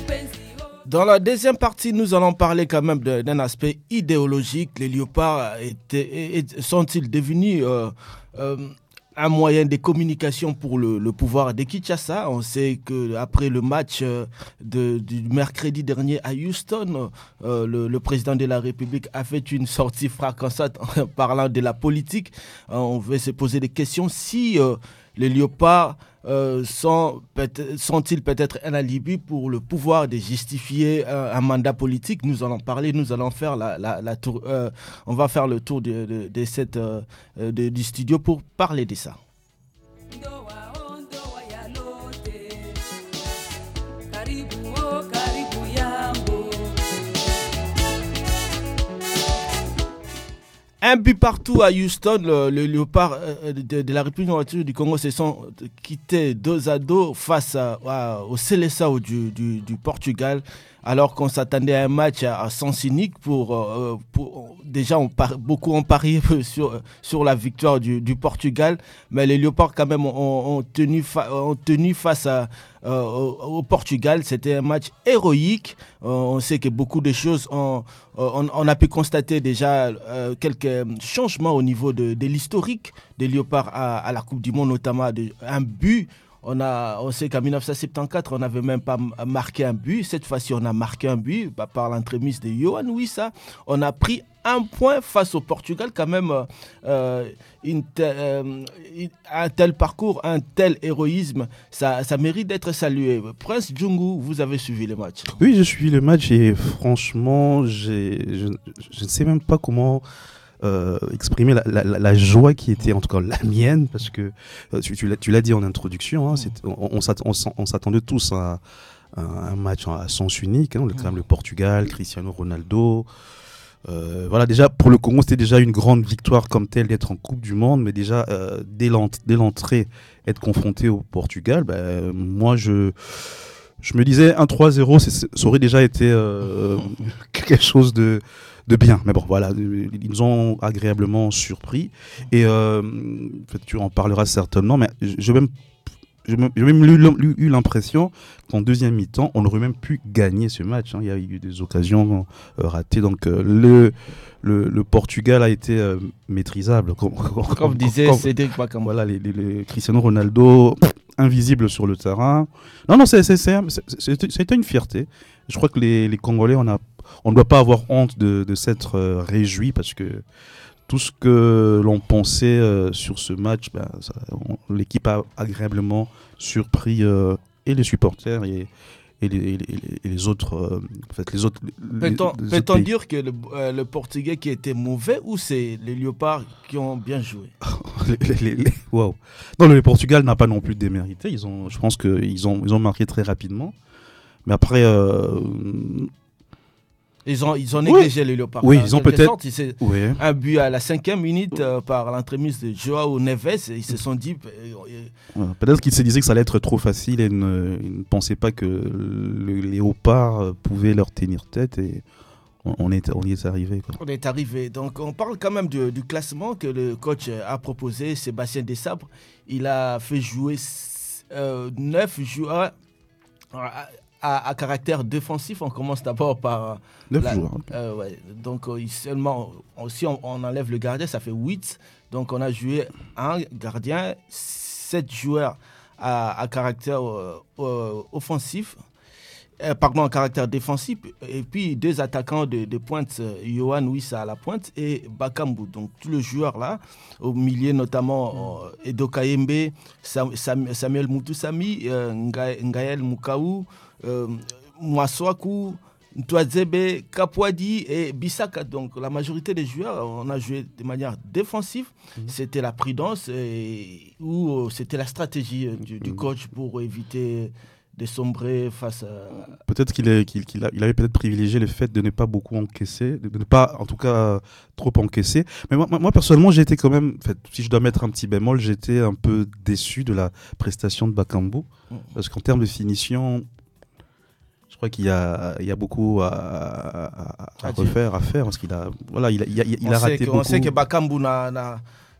Dans la deuxième partie, nous allons parler quand même d'un aspect idéologique. Les léopards sont-ils devenus un moyen de communication pour le pouvoir de Kinshasa? On sait qu'après le match du mercredi dernier à Houston, le président de la République a fait une sortie fracassante en parlant de la politique. On veut se poser des questions si les léopards sont-ils peut-être un alibi pour le pouvoir de justifier un mandat politique? Nous allons parler, nous allons faire on va faire le tour du studio pour parler de ça. Un but partout à Houston, le léopard de la République du Congo se sont quittés 2-2 face au Seleção du Portugal, alors qu'on s'attendait à un match à sens unique déjà beaucoup ont parié sur la victoire du Portugal, mais les léopards quand même ont tenu face au Portugal. C'était un match héroïque. On sait que beaucoup de choses on a pu constater déjà quelques changements au niveau de l'historique des léopards à la Coupe du Monde, notamment un but. On sait qu'en 1974, on n'avait même pas marqué un but. Cette fois-ci, on a marqué un but par l'entremise de Yohan Wissa. On a pris un point face au Portugal. Quand même, un tel parcours, un tel héroïsme, ça mérite d'être salué. Prince Djungu, vous avez suivi le match? Oui, j'ai suivi le match et franchement, je ne sais même pas comment exprimer la joie qui était en tout cas la mienne, parce que tu l'as dit en introduction, hein, on s'attendait tous à un match à sens unique, hein, quand même le Portugal, Cristiano Ronaldo. Voilà, déjà pour le Congo c'était déjà une grande victoire comme telle d'être en Coupe du Monde, mais déjà dès l'entrée être confronté au Portugal, moi je me disais 1-3-0 ça aurait déjà été quelque chose de bien, mais bon voilà, ils nous ont agréablement surpris et tu en parleras certainement, mais j'ai même eu l'impression qu'en deuxième mi-temps on aurait même pu gagner ce match, hein. Il y a eu des occasions ratées, donc le Portugal a été maîtrisable comme disait Cédric Bakambu. Voilà, les Cristiano Ronaldo invisible sur le terrain. Non, c'était une fierté. Je crois que les Congolais, on ne doit pas avoir honte de s'être réjouis, parce que tout ce que l'on pensait sur ce match, l'équipe a agréablement surpris et les supporters et les autres. Peut-on dire que le Portugais qui était mauvais, ou c'est les léopards qui ont bien joué? Wow. Non, le Portugal n'a pas non plus démérité. Je pense qu'ils ont marqué très rapidement. Mais après, ils ont négligé les léopards. Oui, ils ont peut-être. Un but à la 5e minute par l'entremise de Joao Neves. Ils se sont dit. Peut-être qu'ils se disaient que ça allait être trop facile et ils ne pensaient pas que le léopard pouvait leur tenir tête. Et on y est arrivé. On est arrivé. Donc on parle quand même du classement que le coach a proposé, Sébastien Desabre. Il a fait jouer 9 joueurs à caractère défensif. On commence d'abord par 9 joueurs. Donc seulement, si on enlève le gardien, ça fait 8. Donc on a joué un gardien, 7 joueurs à caractère offensif. À caractère défensif, et puis 2 attaquants de pointe, Yohan Wissa à la pointe et Bakambu. Donc tous les joueurs là, au milieu notamment Edo Kayembe, Samuel Mutusami, Ngaël Mukaou, Mwaswaku, Ntwazebe, Kapwadi et Bissaka. Donc la majorité des joueurs, on a joué de manière défensive. C'était la prudence ou c'était la stratégie du coach pour éviter de sombrer face à... Peut-être qu'il avait peut-être privilégié le fait de ne pas beaucoup encaisser, de ne pas, en tout cas, trop encaisser. Mais moi personnellement, j'ai été quand même, si je dois mettre un petit bémol, j'étais un peu déçu de la prestation de Bakambu. Parce qu'en termes de finition, je crois qu'il y a beaucoup à refaire, parce qu'il a, il a raté beaucoup. On sait que Bakambu